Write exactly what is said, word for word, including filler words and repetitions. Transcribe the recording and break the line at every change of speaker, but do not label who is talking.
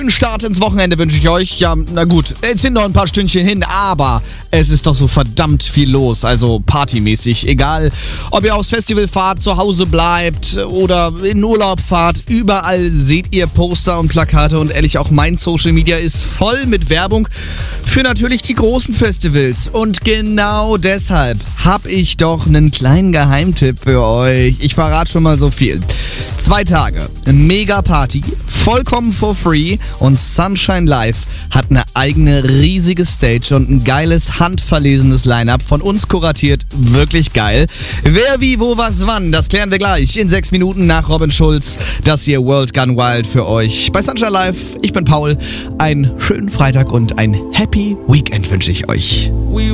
Start ins Wochenende wünsche ich euch. Ja, na gut, jetzt sind noch ein paar Stündchen hin, aber es ist doch so verdammt viel los, also partymäßig. Egal, ob ihr aufs Festival fahrt, zu Hause bleibt oder in Urlaub fahrt, überall seht ihr Poster und Plakate und ehrlich, auch mein Social Media ist voll mit Werbung für natürlich die großen Festivals. Und genau deshalb habe ich doch einen kleinen Geheimtipp für euch. Ich verrate schon mal so viel. Zwei Tage, mega Party, vollkommen for free und Sunshine Live hat eine eigene riesige Stage und ein geiles, handverlesenes Line-Up von uns kuratiert. Wirklich geil. Wer, wie, wo, was, wann, das klären wir gleich in sechs Minuten nach Robin Schulz. Das hier World Gone Wild für euch bei Sunshine Live. Ich bin Paul. Einen schönen Freitag und ein Happy Weekend wünsche ich euch.